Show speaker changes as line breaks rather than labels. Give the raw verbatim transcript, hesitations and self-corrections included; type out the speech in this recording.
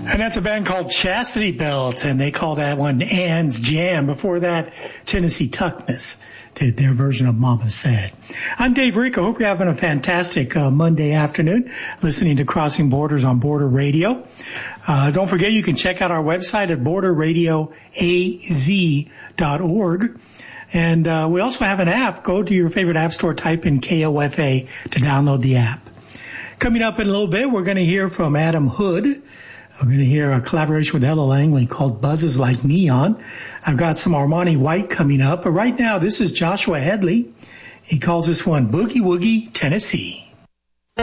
And that's a band called Chastity Belt, and they call that one Ann's Jam. Before that, Tennessee Tuckness did their version of Mama Said. I'm Dave Rick. I hope you're having a fantastic uh, Monday afternoon listening to Crossing Borders on Border Radio. Uh, don't forget, you can check out our website at border radio a z dot org. And uh, we also have an app. Go to your favorite app store, type in K O F A to download the app. Coming up in a little bit, we're going to hear from Adam Hood. We're going to hear a collaboration with Ella Langley called Buzzes Like Neon. I've got some Armani White coming up. But right now, this is Joshua Headley. He calls this one Boogie Woogie, Tennessee.